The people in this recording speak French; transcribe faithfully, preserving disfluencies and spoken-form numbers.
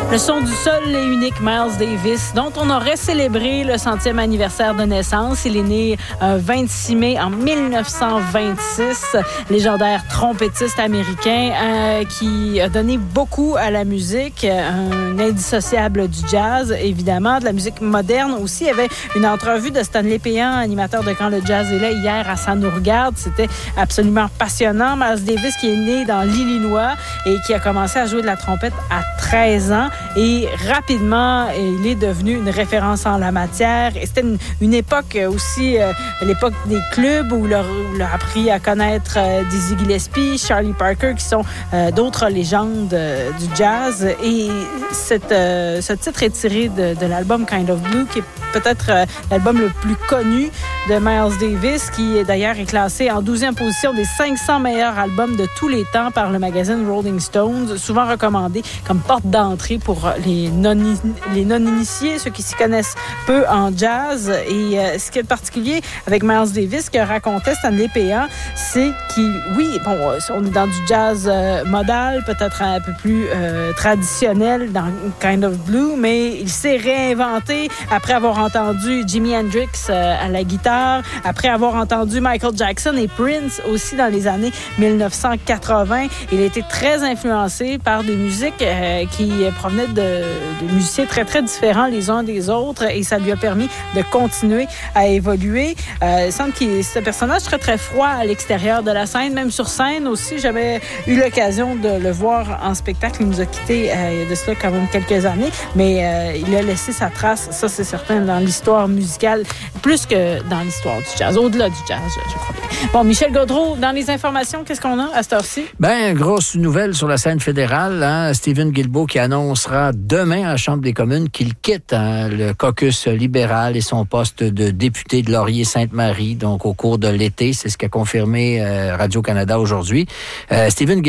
Le son du seul et unique Miles Davis, dont on aurait célébré le centième anniversaire de naissance. Il est né le vingt-six mai en dix-neuf cent vingt-six, légendaire trompettiste américain euh, qui a donné beaucoup à la musique, un indissociable du jazz, évidemment, de la musique moderne aussi. Il y avait une entrevue de Stanley Péan, animateur de Quand le jazz est là, hier à Ça nous regarde. C'était absolument passionnant. Miles Davis qui est né dans l'Illinois et qui a commencé à jouer de la trompette à treize ans. Et rapidement, il est devenu une référence en la matière. Et c'était une, une époque aussi, euh, l'époque des clubs où il a, où il a appris à connaître euh, Dizzy Gillespie, Charlie Parker, qui sont euh, d'autres légendes euh, du jazz. Et cette, euh, ce titre est tiré de, de l'album Kind of Blue, qui est peut-être euh, l'album le plus connu de Miles Davis, qui d'ailleurs est classé en douzième position des cinq cents meilleurs albums de tous les temps par le magazine Rolling Stones, souvent recommandé comme porte d'entrée pour les non, les non-initiés, ceux qui s'y connaissent peu en jazz. Et euh, ce qui est particulier avec Miles Davis, ce que racontait Stanley Péan, c'est qu'il, oui, bon, on est dans du jazz euh, modal, peut-être un peu plus euh, traditionnel dans Kind of Blue, mais il s'est réinventé après avoir entendu Jimi Hendrix euh, à la guitare, après avoir entendu Michael Jackson et Prince aussi dans les années dix-neuf cent quatre-vingts. Il a été très influencé par des musiques euh, qui provenaient de, de musiciens très, très différents les uns des autres, et ça lui a permis de continuer à évoluer. Euh, il semble qu'il c'est un personnage très, très froid à l'extérieur de la scène, même sur scène aussi. J'avais eu l'occasion de le voir en spectacle. Il nous a quittés euh, il y a de cela quand même quelques années, mais euh, il a laissé sa trace, ça c'est certain, dans l'histoire musicale, plus que dans l'histoire du jazz, au-delà du jazz, je crois bien. Bon, Michel Gaudreault, dans les informations, qu'est-ce qu'on a à cette heure-ci? Bien, grosse nouvelle sur la scène fédérale. Hein? Stephen Guilbeault qui annoncera demain à la Chambre des communes qu'il quitte hein, le caucus libéral et son poste de député de Laurier-Sainte-Marie, donc au cours de l'été. C'est ce qu'a confirmé euh, Radio-Canada aujourd'hui. Euh, Stephen